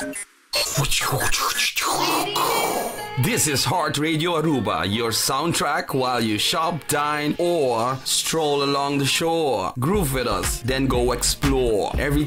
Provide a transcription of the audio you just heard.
This is Heart Radio Aruba, your soundtrack while you shop, dine, or stroll along the shore. Groove with us, then go explore. Every